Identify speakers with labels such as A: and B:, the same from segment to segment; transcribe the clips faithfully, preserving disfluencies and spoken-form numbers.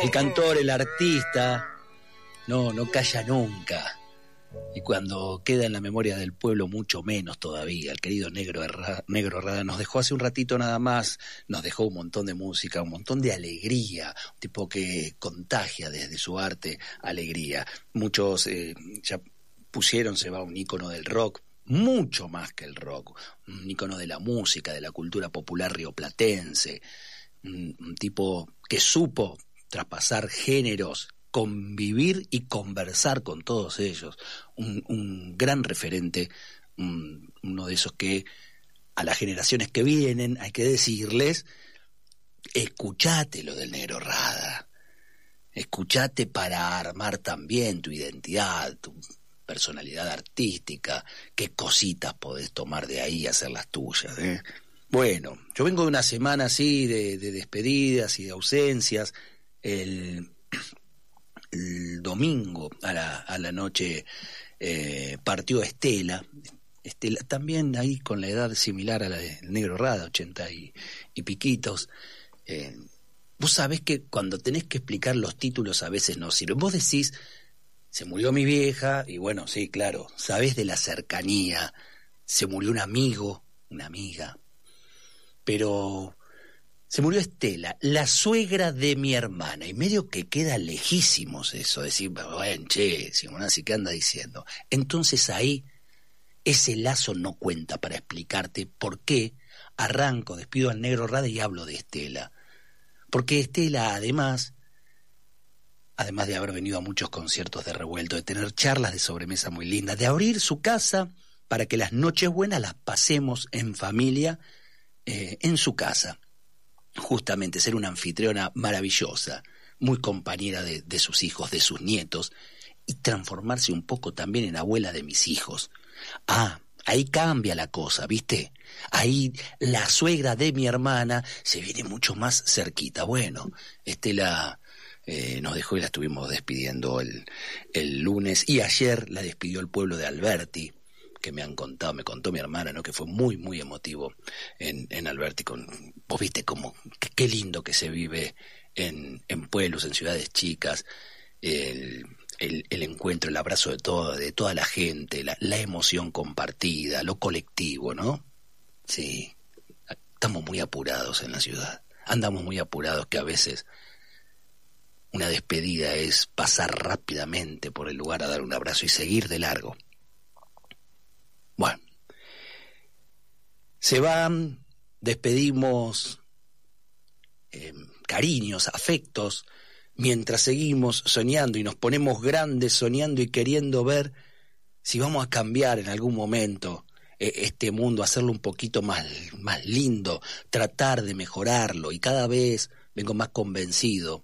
A: El cantor, el artista, no, no calla nunca. Y cuando queda en la memoria del pueblo, mucho menos todavía. El querido Negro Herrada, Negro Herrada nos dejó hace un ratito nada más, nos dejó un montón de música, un montón de alegría, un tipo que contagia desde su arte alegría. Muchos eh, ya pusieron, se va un ícono del rock, mucho más que el rock, un ícono de la música, de la cultura popular rioplatense, un, un tipo que supo traspasar géneros, convivir y conversar con todos ellos, un, un gran referente, un, uno de esos que a las generaciones que vienen hay que decirles: escuchate lo del Negro Herrada, escuchate para armar también tu identidad, tu personalidad artística, qué cositas podés tomar de ahí y hacer las tuyas, ¿eh? Bueno, yo vengo de una semana así de, de despedidas y de ausencias. El El domingo a la, a la noche eh, partió Estela, Estela también ahí con la edad similar a la del Negro Herrada, ochenta y, y piquitos. Eh, vos sabés que cuando tenés que explicar los títulos a veces no sirven. Vos decís, se murió mi vieja, y bueno, sí, claro, sabés de la cercanía, se murió un amigo, una amiga, pero se murió Estela, la suegra de mi hermana, y medio que queda lejísimos eso, decir, bueno, che, Simonazzi, ¿qué anda diciendo? Entonces ahí, ese lazo no cuenta para explicarte por qué arranco, despido al Negro Herrada y hablo de Estela. Porque Estela, además, además de haber venido a muchos conciertos de Revuelto, de tener charlas de sobremesa muy lindas, de abrir su casa para que las noches buenas las pasemos en familia, eh, en su casa. Justamente ser una anfitriona maravillosa, muy compañera de, de sus hijos, de sus nietos, y transformarse un poco también en abuela de mis hijos. Ah, ahí cambia la cosa, ¿viste? Ahí la suegra de mi hermana se viene mucho más cerquita. Bueno, Estela eh, nos dejó y la estuvimos despidiendo el, el lunes, y ayer la despidió el pueblo de Alberti, que me han contado, me contó mi hermana, ¿no? Que fue muy, muy emotivo en, en Alberti. Con, vos viste cómo, qué lindo que se vive en, en pueblos, en ciudades chicas, el, el, el encuentro, el abrazo de toda, de toda la gente, la, la emoción compartida, lo colectivo, ¿no? Sí, estamos muy apurados en la ciudad, andamos muy apurados, que a veces una despedida es pasar rápidamente por el lugar a dar un abrazo y seguir de largo. Bueno, se van, despedimos eh, cariños, afectos, mientras seguimos soñando y nos ponemos grandes soñando y queriendo ver si vamos a cambiar en algún momento eh, este mundo, hacerlo un poquito más, más lindo, tratar de mejorarlo, y cada vez vengo más convencido,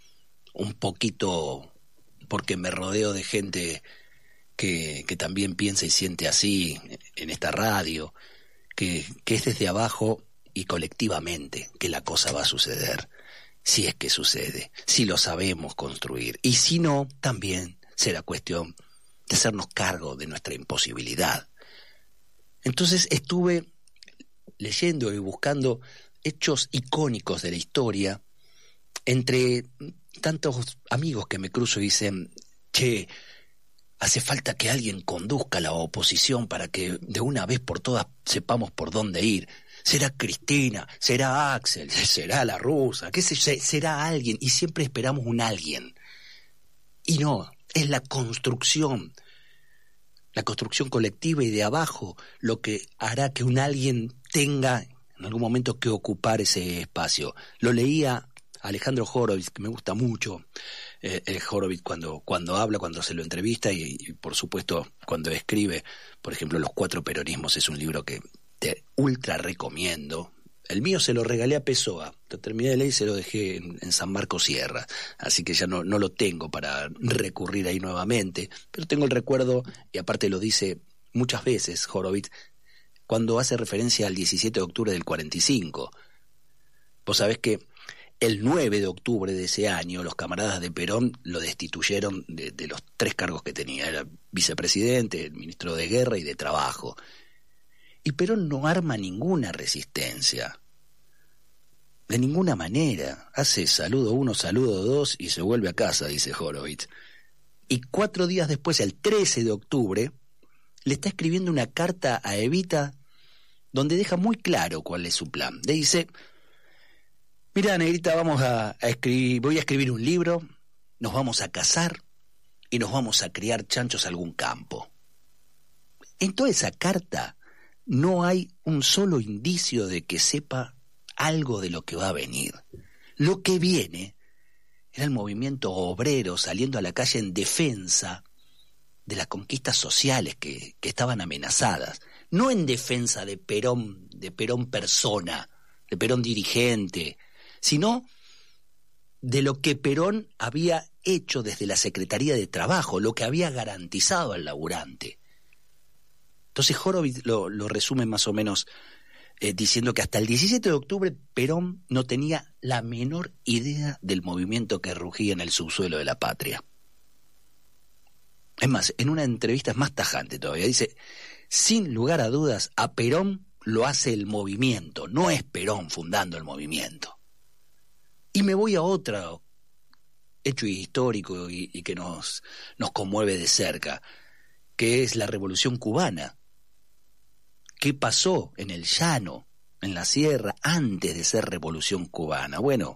A: un poquito porque me rodeo de gente Que, que también piensa y siente así en esta radio, que, que es desde abajo y colectivamente que la cosa va a suceder, si es que sucede, si lo sabemos construir, y si no, también será cuestión de hacernos cargo de nuestra imposibilidad. Entonces estuve leyendo y buscando hechos icónicos de la historia, entre tantos amigos que me cruzo y dicen, che, hace falta que alguien conduzca la oposición para que de una vez por todas sepamos por dónde ir. Será Cristina, será Axel, será la rusa, qué sé yo, será alguien, y siempre esperamos un alguien. Y no, es la construcción, la construcción colectiva y de abajo lo que hará que un alguien tenga en algún momento que ocupar ese espacio. Lo leía Alejandro Horowitz, que me gusta mucho, eh, el Horowitz cuando, cuando habla, cuando se lo entrevista, y, y por supuesto cuando escribe. Por ejemplo, Los Cuatro Peronismos es un libro que te ultra recomiendo. El mío se lo regalé a Pessoa, lo terminé de leer y se lo dejé en, en San Marcos Sierra, así que ya no, no lo tengo para recurrir ahí nuevamente, pero tengo el recuerdo, y aparte lo dice muchas veces Horowitz, cuando hace referencia al diecisiete de octubre del cuarenta y cinco. Vos sabés que el nueve de octubre de ese año, los camaradas de Perón lo destituyeron de, de los tres cargos que tenía. Era vicepresidente, ministro de Guerra y de Trabajo. Y Perón no arma ninguna resistencia. de ninguna manera. Hace saludo uno, saludo dos y se vuelve a casa, dice Horowitz. Y cuatro días después, el trece de octubre, le está escribiendo una carta a Evita donde deja muy claro cuál es su plan. Le dice: mira, negrita, vamos a, a escribir, voy a escribir un libro, nos vamos a casar y nos vamos a criar chanchos a algún campo. En toda esa carta no hay un solo indicio de que sepa algo de lo que va a venir. Lo que viene era el movimiento obrero saliendo a la calle en defensa de las conquistas sociales que, que estaban amenazadas, no en defensa de Perón, de Perón persona, de Perón dirigente, sino de lo que Perón había hecho desde la Secretaría de Trabajo, lo que había garantizado al laburante. Entonces Horowitz lo, lo resume más o menos eh, diciendo que hasta el diecisiete de octubre Perón no tenía la menor idea del movimiento que rugía en el subsuelo de la patria. Es más, en una entrevista es más tajante todavía, dice: sin lugar a dudas, a Perón lo hace el movimiento, no es Perón fundando el movimiento. Y me voy a otro hecho histórico y, y que nos, nos conmueve de cerca, que es la Revolución Cubana. ¿Qué pasó en el llano, en la sierra, antes de ser Revolución Cubana? Bueno,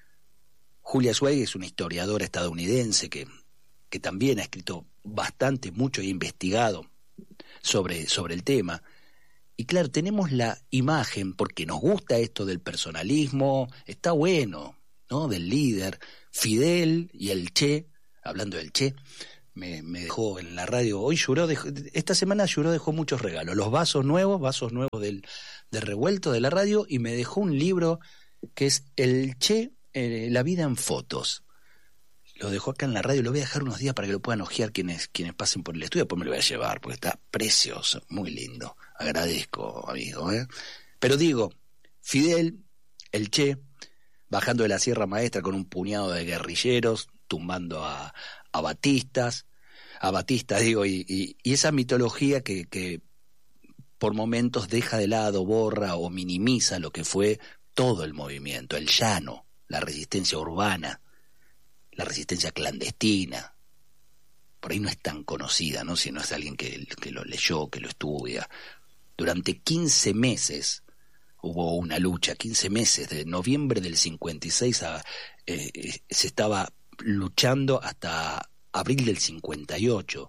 A: Julia Zweig es una historiadora estadounidense que, que también ha escrito bastante, mucho e investigado sobre, sobre el tema. Y claro, tenemos la imagen, porque nos gusta esto del personalismo, está bueno, ¿no? Del líder, Fidel y el Che, hablando del Che, me, me dejó en la radio, hoy lloró, dejó, esta semana lloró, dejó muchos regalos, los vasos nuevos, vasos nuevos del, del revuelto de la radio, y me dejó un libro que es El Che, eh, la vida en fotos. Lo dejó acá en la radio, lo voy a dejar unos días para que lo puedan hojear quienes, quienes pasen por el estudio, después me lo voy a llevar, porque está precioso, muy lindo, agradezco, amigo, ¿eh? Pero digo, Fidel, el Che, bajando de la Sierra Maestra con un puñado de guerrilleros, tumbando a, a Batistas, a Batistas digo, y, y, y esa mitología que, que por momentos deja de lado, borra o minimiza lo que fue todo el movimiento, el llano, la resistencia urbana, la resistencia clandestina. Por ahí no es tan conocida, ¿no? Si no es alguien que, que lo leyó, que lo estudia. Durante quince meses hubo una lucha, quince meses, de noviembre del cincuenta y seis a, eh, se estaba luchando hasta abril del cincuenta y ocho.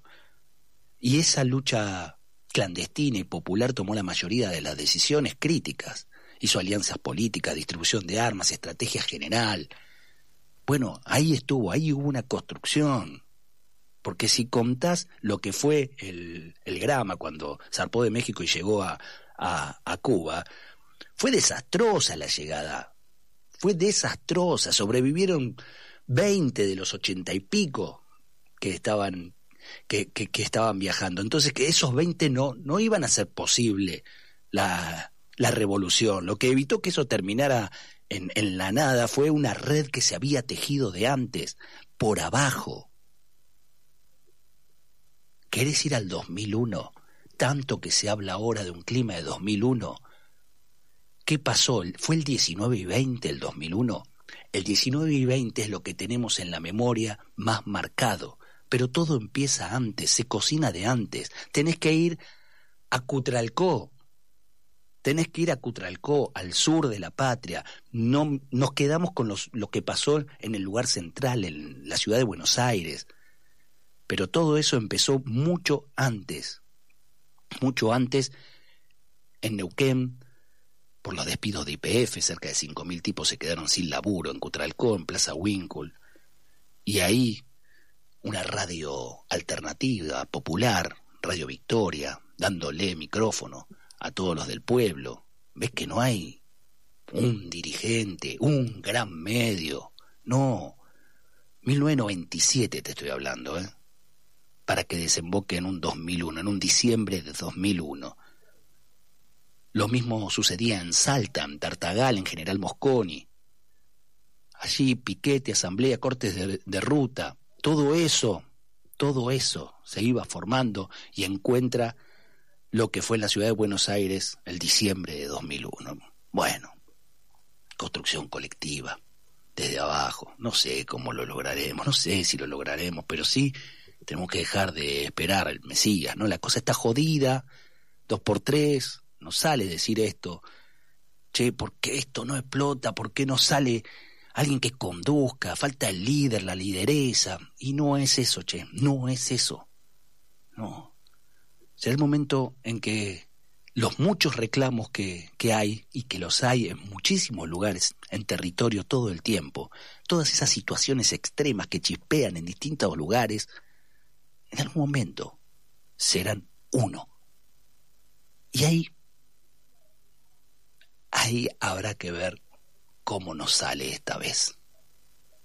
A: Y esa lucha clandestina y popular tomó la mayoría de las decisiones críticas. Hizo alianzas políticas, distribución de armas, estrategia general. Bueno, ahí estuvo, ahí hubo una construcción. Porque si contás lo que fue el, el Grama cuando zarpó de México y llegó a, a, a Cuba, fue desastrosa la llegada. Fue desastrosa. Sobrevivieron veinte de los ochenta y pico que estaban, que, que, que estaban viajando. Entonces, que esos veinte no, no iban a hacer posible la, la revolución. Lo que evitó que eso terminara en, en la nada fue una red que se había tejido de antes, por abajo. ¿Querés ir al dos mil uno? Tanto que se habla ahora de un clima de dos mil uno. ¿Qué pasó? ¿Fue el diecinueve y veinte el dos mil uno? El diecinueve y veinte es lo que tenemos en la memoria más marcado, pero todo empieza antes, se cocina de antes. Tenés que ir a Cutralcó, tenés que ir a Cutralcó, al sur de la patria. No nos quedamos con los, lo que pasó en el lugar central, en la ciudad de Buenos Aires. Pero todo eso empezó mucho antes, mucho antes en Neuquén, por los despidos de Y P F, cerca de cinco mil tipos se quedaron sin laburo en Cutralcó, en Plaza Winkle. Y ahí una radio alternativa, popular, Radio Victoria, dándole micrófono a todos los del pueblo. ¿Ves que no hay un dirigente, un gran medio? No, mil novecientos noventa y siete te estoy hablando, ¿eh? Para que desemboque en un dos mil uno, en un diciembre de dos mil uno. Lo mismo sucedía en Salta, en Tartagal, en General Mosconi. Allí piquete, asamblea, cortes de, de ruta, todo eso, todo eso se iba formando y encuentra lo que fue en la ciudad de Buenos Aires el diciembre de dos mil uno. Bueno, construcción colectiva, desde abajo. No sé cómo lo lograremos, no sé si lo lograremos, pero sí tenemos que dejar de esperar al Mesías, ¿no? La cosa está jodida, dos por tres, no sale decir esto. Che, ¿por qué esto no explota? ¿Por qué no sale alguien que conduzca? Falta el líder, la lideresa. Y no es eso, che, no es eso. No. Será el momento en que los muchos reclamos que, que hay, y que los hay en muchísimos lugares, en territorio todo el tiempo, todas esas situaciones extremas que chispean en distintos lugares, en algún momento serán uno. Y ahí, ahí habrá que ver cómo nos sale esta vez.